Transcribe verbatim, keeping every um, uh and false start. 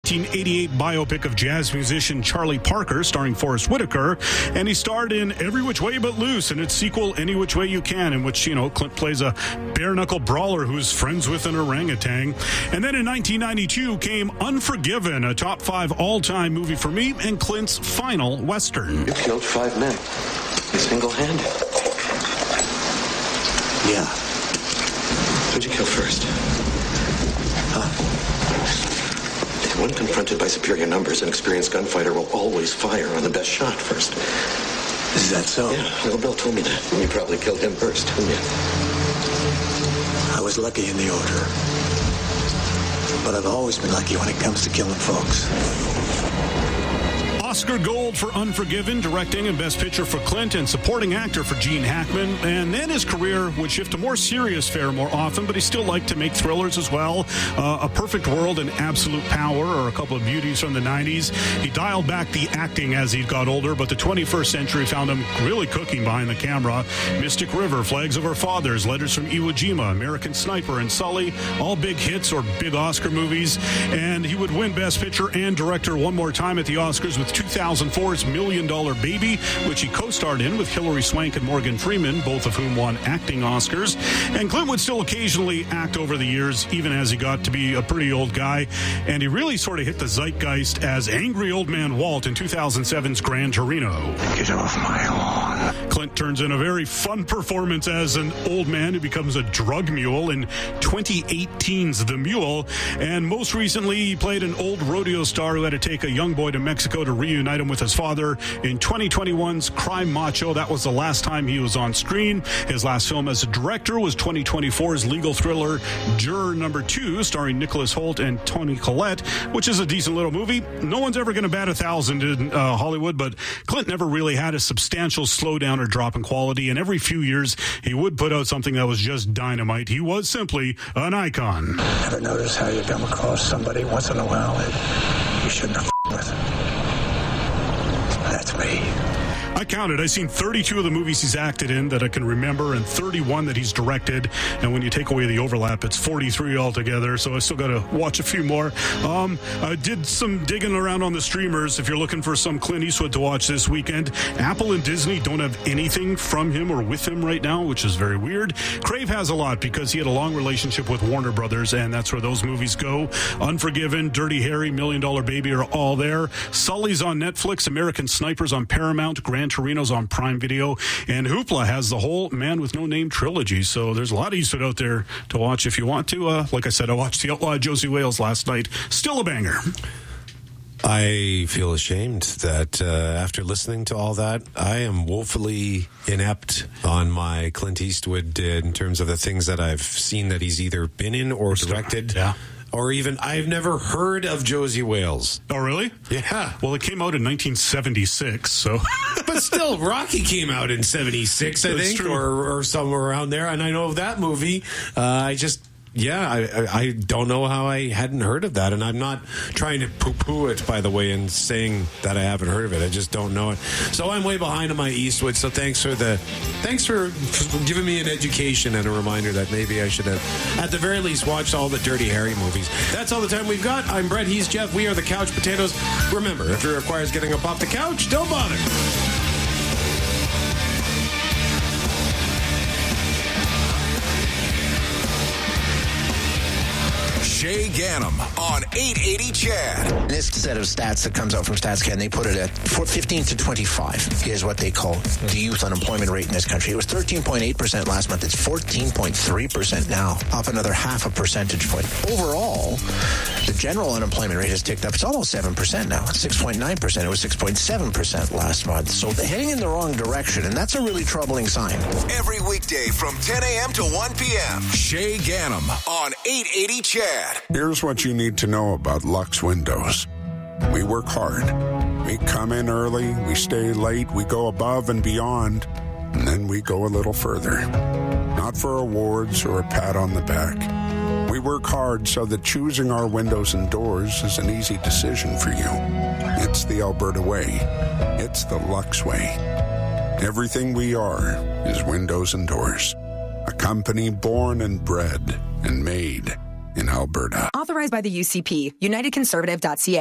nineteen eighty-eight biopic of jazz musician Charlie Parker, starring Forrest Whitaker, and he starred in Every Which Way But Loose and its sequel, Any Which Way You Can, in which, you know, Clint plays a bare-knuckle brawler who's friends with an orangutan. And then in nineteen ninety-two came Unforgiven, a top five all-time movie for me, and Clint's final Western. You killed five men, single-handed. Yeah. Who'd you kill first? Huh? When confronted by superior numbers, an experienced gunfighter will always fire on the best shot first. Is that so? Yeah, Little Bill told me that. You probably killed him first, didn't you? I was lucky in the order. But I've always been lucky when it comes to killing folks. Oscar Gold for Unforgiven, directing and Best Picture for Clint, and supporting actor for Gene Hackman. And then his career would shift to more serious fare more often, but he still liked to make thrillers as well. Uh, A Perfect World and Absolute Power are a couple of beauties from the nineties. He dialed back the acting as he got older, but the twenty-first century found him really cooking behind the camera. Mystic River, Flags of Our Fathers, Letters from Iwo Jima, American Sniper, and Sully, all big hits or big Oscar movies. And he would win Best Picture and Director one more time at the Oscars with two thousand four's Million Dollar Baby, which he co-starred in with Hilary Swank and Morgan Freeman, both of whom won acting Oscars. And Clint would still occasionally act over the years, even as he got to be a pretty old guy. And he really sort of hit the zeitgeist as Angry Old Man Walt in two thousand seven's Gran Torino. Get off my lawn. Clint turns in a very fun performance as an old man who becomes a drug mule in twenty eighteen's The Mule. And most recently, he played an old rodeo star who had to take a young boy to Mexico to reunite him with his father in twenty twenty-one's Crime Macho. That was the last time he was on screen. His last film as a director was twenty twenty-four's legal thriller Juror Number Two, starring Nicholas Hoult and Toni Collette, which is a decent little movie. No one's ever going to bat a thousand in uh, Hollywood, but Clint never really had a substantial slowdown or drop in quality, and every few years he would put out something that was just dynamite. He was simply an icon. Ever notice how you come across somebody once in a while that you shouldn't have f***ed with? That's me. I counted. I've seen thirty-two of the movies he's acted in that I can remember, and thirty-one that he's directed. And when you take away the overlap, it's forty-three altogether. So I still got to watch a few more. Um, I did some digging around on the streamers. If you're looking for some Clint Eastwood to watch this weekend, Apple and Disney don't have anything from him or with him right now, which is very weird. Crave has a lot because he had a long relationship with Warner Brothers, and that's where those movies go. Unforgiven, Dirty Harry, Million Dollar Baby are all there. Sully's on Netflix, American Snipers on Paramount, Gran Torino's on Prime Video, and Hoopla has the whole Man with No Name trilogy. So there's a lot of Eastwood out there to watch if you want to. Uh, like I said, I watched The Outlaw Josie Wales last night. Still a banger. I feel ashamed that uh, after listening to all that, I am woefully inept on my Clint Eastwood uh, in terms of the things that I've seen that he's either been in or directed. Yeah. Or even, I've never heard of Josie Wales. Oh, really? Yeah. Well, it came out in nineteen seventy-six, so... But still, Rocky came out in seventy-six, I That's think, true. or, or somewhere around there. And I know of that movie. Uh, I just... Yeah, I, I I don't know how I hadn't heard of that, and I'm not trying to poo-poo it, by the way, and saying that I haven't heard of it. I just don't know it. So I'm way behind on my Eastwood. So thanks for the thanks for, for giving me an education and a reminder that maybe I should have, at the very least, watched all the Dirty Harry movies. That's all the time we've got. I'm Brett. He's Jeff. We are the Couch Potatoes. Remember, if it requires getting up off the couch, don't bother. Jay Ganem on eight eighty C H A D. This set of stats that comes out from StatsCan, they put it at fifteen to twenty-five is what they call the youth unemployment rate in this country. It was thirteen point eight percent last month. It's fourteen point three percent now, up another half a percentage point. Overall, the general unemployment rate has ticked up. It's almost seven percent now. It's six point nine percent. It was six point seven percent last month. So they're heading in the wrong direction, and that's a really troubling sign. Every weekday from ten a.m. to one p.m. Jay Ganem on eight eighty C H A D. Here's what you need to know about Lux Windows. We work hard. We come in early, we stay late, we go above and beyond, and then we go a little further. Not for awards or a pat on the back. We work hard so that choosing our windows and doors is an easy decision for you. It's the Alberta way. It's the Lux way. Everything we are is windows and doors. A company born and bred and made in Alberta. Authorized by the U C P, United Conservative dot C A.